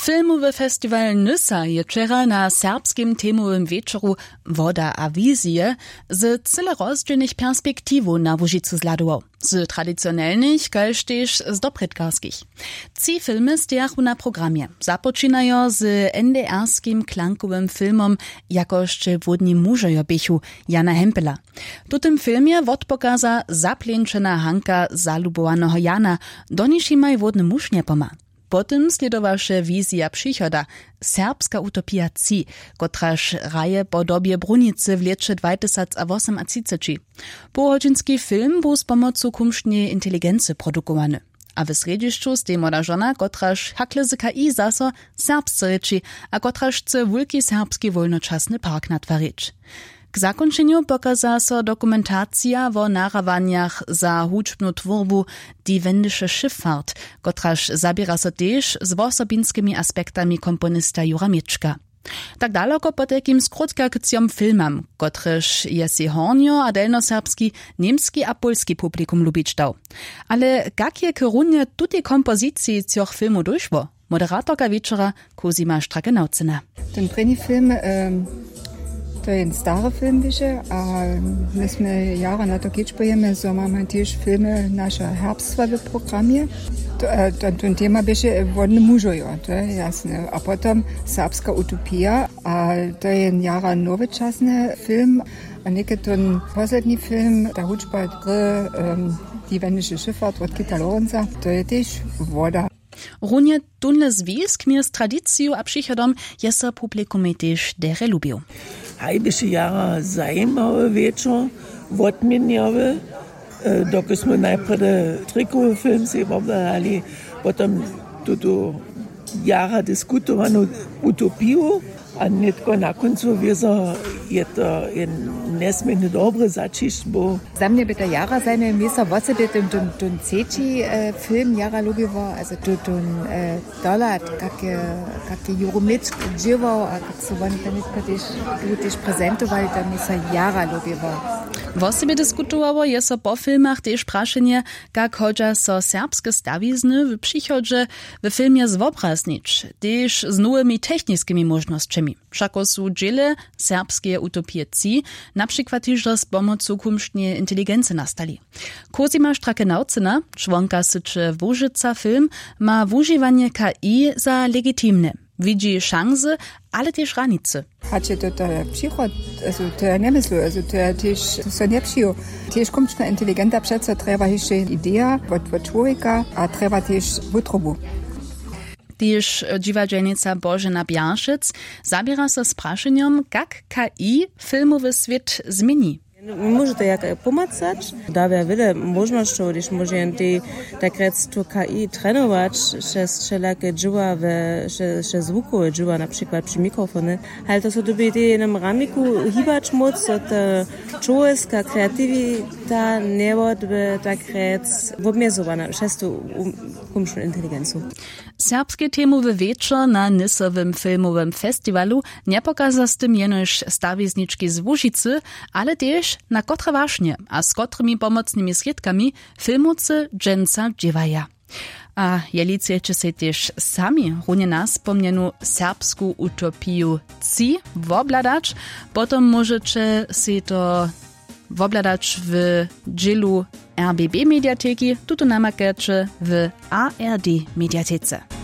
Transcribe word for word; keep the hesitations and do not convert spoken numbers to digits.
Filmowy festiwal Nysa je wczera na serbskim temowym wieczoru Woda a wizje z cyle rozdzielnych perspektiwu na Łużycu zladował. Z tradycjonalnych, kaž tež z dopredkarskich. Ci filmy stojachu na programie. Započinajo z en de erskim klankowym filmom jakošće wodni mužojo běchu Jana Hempela. Tu tym filmie wotpokaza zaplęčena Hanka zalubowanoho Jana, donišimaj wodny muž njepoma. Potem sledowaše wizja przychoda, serbska utopia ci, kotraž raje po dobie Brunicy w lecze dwa tysiące osiemnasty. Pohodzinski film był z pomocą kumsznej inteligencji produkowany. A w središću stej młoda żona, kotraž hakle z K I zaso serbsce reči, a kotraž chce wulki serbski wolnočasny park natwarić. K zakończeniu pokaza so dokumentacja o narawaniach za hučbnu twórbu Die wendische Schifffahrt, kotraž zabiera so tež z osobinskimi aspektami komponista Jura Miečka. Tak daleko po takim skrótka k ciom filmam, kotrež je si hornio a delnoserbski, niemski a polski publikum lubić dał. Ale jak je k runie tutej kompozycji cioch filmu došło? Moderatorka wieczora Cosima Strake-Naucyna. Ten první film um... to je stary film više, a my jsme jara na to kečpojeme, so máme tiež filmy naše herbstva v programie. To, to, to tema biše vodne mužojo, to je jasné. A potom serbska utopia, a to je jara novečasný film. A někdy ten poslední film, ta hučba dr, um, Die wendische Schifffahrt od Kita Lorenza, to je tiež voda. Runie tunle zwisk mir z tradiciju a przychodom je so publikum tež dere lubił. Hajbische jara zajímavý večer, odměnjavý, dokud jsme najprve trikový film si obdali, potom tuto jara diskutovanou utopiju, a netko na koncu vězo je to jen nesmírně dobré začišť, bo... Za mě by ta jara seine měsa voce by ten ten ten ceči film jara lubivo, also tu ten dolat, kak je kak je Juromit dživo, a kak se oni tam když když prezentovali, tam měsa jara lubivo. Voce by diskutowało je so po filmach tež prašenje, kak hodža so serbske stawizny w przychodže w filmie zwobraznić, tež z nowymi technickimi możnościami. Všako su džele serbskie utopie ci, na przykład też z pomocą kumsznej inteligencji nastali. Cosima Strake-Naucyna, członka syczy Łużyca film, ma używanie K I za legitimne. Widzi szanse, ale też ranice. Hače to przychod, also to ja nemyslu, also to ja też so nie przyjął. Też kumszna inteligenta přece treba jeszcze idea od, od człowieka, a treba też wutrobu. Tyż dziwadźelnica Bożena Bjarszyc zabiera so z prašenjom, jak K I filmowy świat zmieni. Może to jak pomacać, dawia wiele możliwości, gdyż może tak rec to K I trenować, że wszelakie dżuła, że zvukowe dżuła, na przykład przy mikrofonie, ale to są dobre idee na ramiku hibać moc, to człowieka kreatywita nie byłaby tak rec obmierzowana przez tą kumszną inteligencję. Serbski temowy wieczór na Nysowym filmowym festiwalu nie pokaza z tym jenoż stawizniczki z Łużycy, ale też na kotre właśnie, a z kotrymi pomocnymi środkami filmowcy dżęca dziewaja. A jeli chcecie się też sami runie nas wspomnianą serbską utopię ci wobladać, potem możecie się to wobladać w dzielu R B B mediateki, tuto namakacie w A R D mediatece.